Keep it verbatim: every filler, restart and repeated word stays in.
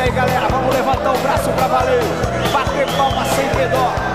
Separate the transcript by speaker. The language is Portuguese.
Speaker 1: aí, galera, vamos levantar o braço pra valer. Bater palma sem dó.